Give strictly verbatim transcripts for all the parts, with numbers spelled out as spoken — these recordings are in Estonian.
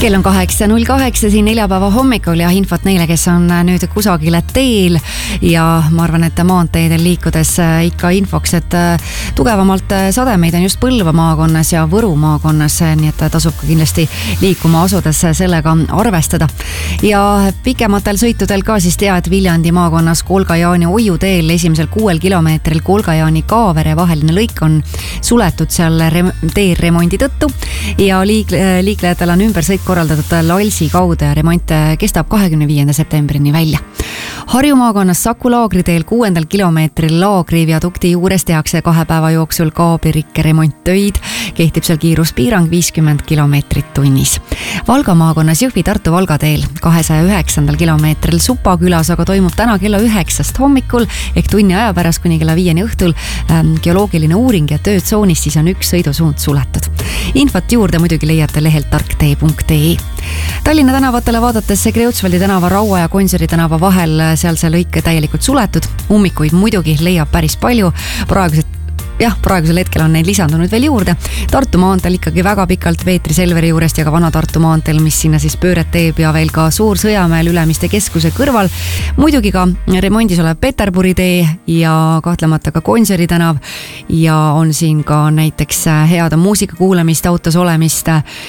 Kell on kaheksa null kaheksa siin neljapäeva hommikul ja infot neile, kes on nüüd kusagile teel ja ma arvan, et maanteedel liikudes ikka infoks, et tugevamalt sademeid on just Põlva maakonnas ja Võru maakonnas, nii et tasub ka kindlasti liikuma asudes sellega arvestada. Ja pikematel sõitudel ka siis tea, et Viljandi maakonnas Kolga-Jaani Oiu teel esimesel kuuel kilomeetril Kolga-Jaani Kaavere vaheline lõik on suletud seal rem- tee remondi tõttu ja liik- liiklejatel on ümbersõit korraldatud Lalsi kaudu ja remont kestab kahekümne viienda septembrini välja. Harju maakonnas Saku laagriteel kuuendal kilomeetril laagri viadukti juures tehakse kahe päeva jooksul kaablirikke remonttöid. Kehtib seal kiiruspiirang viiskümmend kilomeetrit tunnis. Valga maakonnas Jõhvi-Tartu Valga teel kahesaja üheksandal kilomeetril Supa külas, aga toimub täna kella üheksast hommikul ehk tunni aja pärast kuni kella viieni õhtul ähm, geoloogiline uuring ja töötsoonis, siis on üks sõidusuund suletud. Infot juurde muidugi leiate lehelt tarktee punkt ee. Tallinna tänavatele vaadates Kreutzwaldi tänava, Raua ja Gonsiori tänava vahel seal see lõik täielikult suletud. Ummikuid muidugi leiab päris palju. Praegused Jah, praegusel hetkel on neid lisandunud veel juurde. Tartu maanteel ikkagi väga pikalt Veetri Selveri juurest ja ka Vana Tartu maanteel, mis sinna siis pööret teeb ja veel ka Suur Sõjamäel Ülemiste keskuse kõrval. Muidugi ka remondis olev Peterburi tee ja kahtlemata ka Gonsiori tänav ja on siin ka näiteks head muusika kuulamist, autos olemist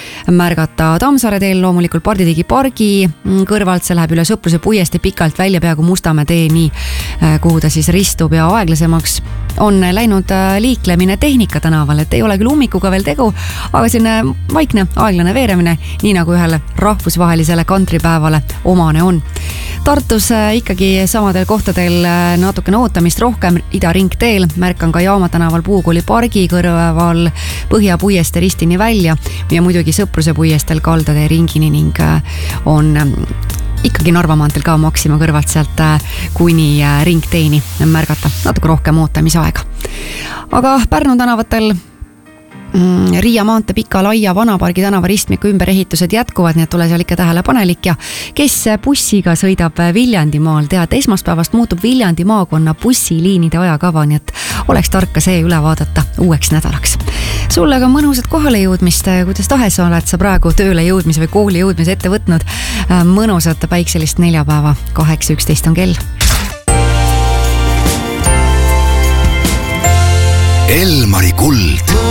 märgata Tammsaare teel loomulikult Parditigi pargi kõrvalt, see läheb üle Sõpruse puiesti pikalt välja peaaegu Mustamäe teeni, kuhu ta siis ristub ja aeglasemaks on läinud liiklemine Tehnika tänaval, et ei ole küll ummikuga veel tegu, aga selline vaikne aeglane veeremine, nii nagu ühele rahvusvahelisele kantripäevale omane on. Tartus ikkagi samadel kohtadel natukene ootamist rohkem Ida ringteel, märkan ka Jaama tänaval Puukooli pargi kõrval Põhja puieste ristini välja ja muidugi Sõpruse puiestel Kaldade ringini ning on ikkagi Narva maanteel ka Maxima kõrvalt sealt kuni ringteeni märgata natuke rohkem ootamisaega. Aga Pärnu tänavatel Riia maantee Pika Laia Vanapargi tänava ristmiku ümberehitused jätkuvad, nii et ole seal ikka tähelepanelik ja kes bussiga sõidab Viljandimaal, tead, esmaspäevast muutub Viljandi maakonna bussiliinide ajakava, nii et oleks tarka see üle vaadata uueks nädalaks. Sulle ka mõnusat kohale jõudmist, kuidas tahes oled sa praegu tööle jõudmise või kooli jõudmise ette võtnud. Mõnusat päikselist neljapäeva, kaheksa üksteist on kell. Elmari kuld.